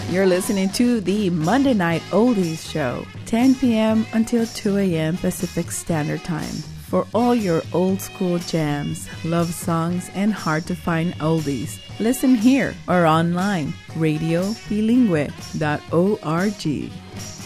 You're listening to the Monday Night Oldies Show, 10 p.m. until 2 a.m. Pacific Standard Time. For all your old school jams, love songs, and hard-to-find oldies, listen here or online, radiobilingüe.org.